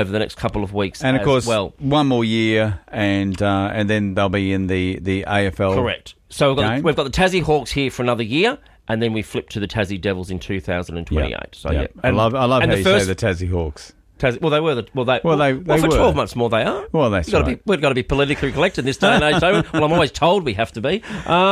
over the next couple of weeks. And of course, well, one more year, and then they'll be in the AFL. Correct. So we've got the Tassie Hawks here for another year, and then we flip to the Tassie Devils in 2028. Yep. So Yep. yeah, I love how you say the Tassie Hawks. They were. For 12 months more they are. Well, that's right. We've got to be politically correct in this day and age, don't we? Well, I'm always told we have to be.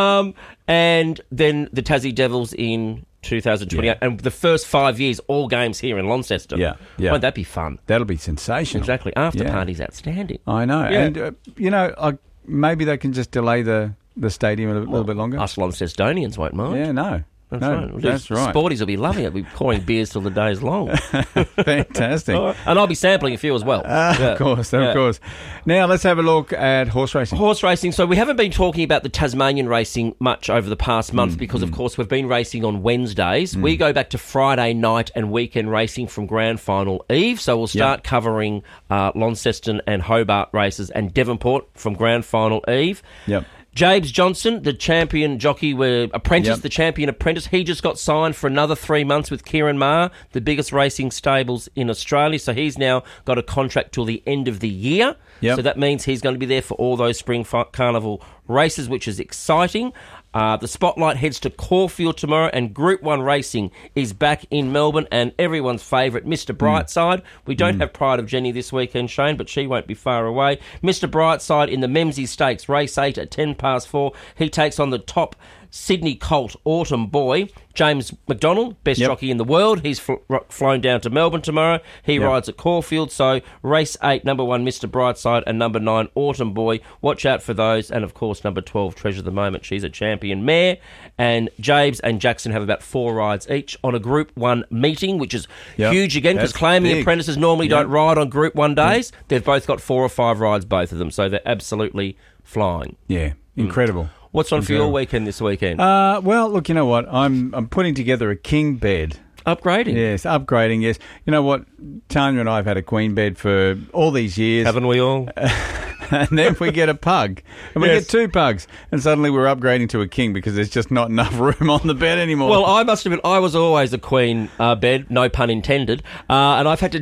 And then the Tassie Devils in 2028. And the first 5 years, all games here in Launceston. Yeah. Won't that be fun? That'll be sensational. Exactly. After party's outstanding. I know. Yeah. And, maybe they can just delay the stadium a little bit longer. Us Launcestonians won't mind. Yeah, no. That's right. That's right. Sporties will be loving it. We'll be pouring beers till the day's long. Fantastic. And I'll be sampling a few as well. Of course. Now, let's have a look at horse racing. Horse racing. So we haven't been talking about the Tasmanian racing much over the past month because, of course, we've been racing on Wednesdays. We go back to Friday night and weekend racing from Grand Final Eve. So we'll start covering Launceston and Hobart races and Devonport from Grand Final Eve. Yep. James Johnson, the champion jockey, the champion apprentice, he just got signed for another 3 months with Kieran Maher, the biggest racing stables in Australia. So he's now got a contract till the end of the year. Yep. So that means he's going to be there for all those Spring Carnival races, which is exciting. The spotlight heads to Caulfield tomorrow, and Group 1 racing is back in Melbourne, and everyone's favourite, Mr. Brightside. We don't have Pride of Jenny this weekend, Shane, but she won't be far away. Mr. Brightside in the Memsie Stakes, race 8 at 4:10. He takes on the top Sydney Colt Autumn Boy. James McDonald, best jockey in the world. He's flown down to Melbourne tomorrow. He rides at Caulfield. So race 8, number 1, Mr. Brightside, and number 9, Autumn Boy. Watch out for those. And, of course, number 12, Treasure of the Moment. She's a champion mare. And James and Jackson have about 4 rides each on a Group 1 meeting, which is huge again, because claiming apprentices normally don't ride on Group 1 days. They've both got 4 or 5 rides, both of them. So they're absolutely flying. Yeah, incredible. What's on for your weekend this weekend? Well, look, you know what? I'm putting together a king bed. Upgrading? Yes, upgrading, yes. You know what? Tanya and I have had a queen bed for all these years. Haven't we all? And then we get a pug. And we get 2 pugs. And suddenly we're upgrading to a king because there's just not enough room on the bed anymore. Well, I must admit, I was always a queen bed, no pun intended. And I've had to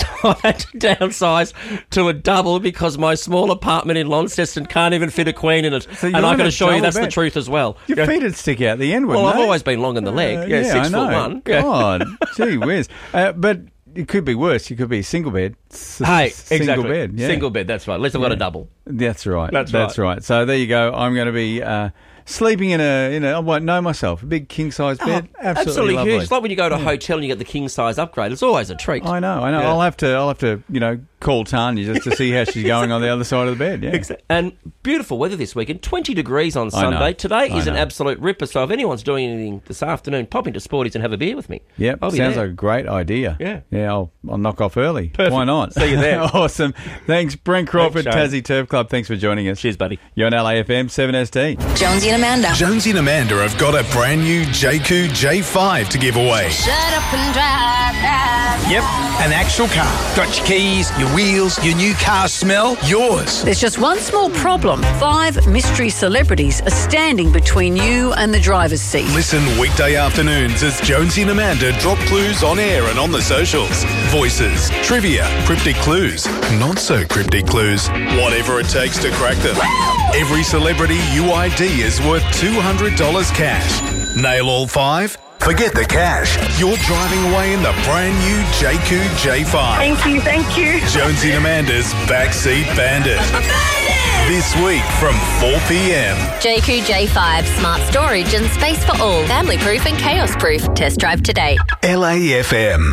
downsize to a double because my small apartment in Launceston can't even fit a queen in it. So and I can assure you that's the truth as well. Your feet would stick out the end, wouldn't they? Well, I've always been long in the leg. 6'1". God, gee whiz. But it could be worse. You could be a single bed. Single bed. Yeah. Single bed, that's right. At least I've got a double. That's right. That's right. So there you go. I'm going to be sleeping in I won't know myself, a big king-size bed. Absolutely lovely. Huge. It's like when you go to a hotel and you get the king-size upgrade. It's always a treat. I know. Yeah. I'll have to call Tanya just to see how she's going on the other side of the bed. Yeah. Exactly. And beautiful weather this weekend. 20 degrees on Sunday. Today is an absolute ripper. So if anyone's doing anything this afternoon, pop into Sporties and have a beer with me. Yep. Sounds like a great idea. Yeah. Yeah. I'll knock off early. Perfect. Why not? See you there. Awesome. Thanks, Brent Crawford, Tassie Turf Club. Thanks for joining us. Cheers, buddy. You're on LAFM 7SD. Jonesy and Amanda. Jonesy and Amanda have got a brand new JQ J5 to give away. Shut up and drive. Yep, an actual car. Got your keys, your wheels, your new car smell, yours. There's just one small problem. 5 mystery celebrities are standing between you and the driver's seat. Listen weekday afternoons as Jonesy and Amanda drop clues on air and on the socials. Voices, trivia, cryptic clues, not so cryptic clues. Whatever it takes to crack them. Every celebrity you ID is worth $200 cash. Nail all 5? Forget the cash. You're driving away in the brand new JQ J5. Thank you. Jonesy and Amanda's Backseat Bandit. This week from 4 p.m. JQ J5, smart storage and space for all. Family proof and chaos proof. Test drive today. LAFM.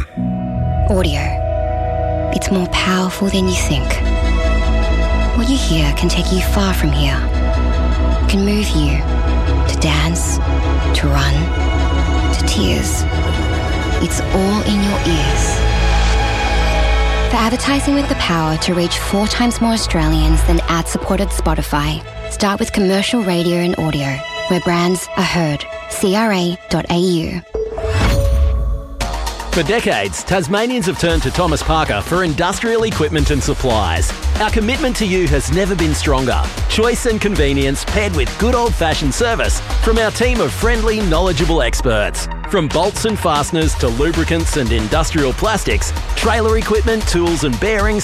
Audio. It's more powerful than you think. What you hear can take you far from here. It can move you to dance, to run, to tears. It's all in your ears. For advertising with the power to reach 4 times more Australians than ad-supported Spotify, start with commercial radio and audio, where brands are heard. CRA.au. For decades, Tasmanians have turned to Thomas Parker for industrial equipment and supplies. Our commitment to you has never been stronger. Choice and convenience paired with good old-fashioned service from our team of friendly, knowledgeable experts. From bolts and fasteners to lubricants and industrial plastics, trailer equipment, tools and bearings,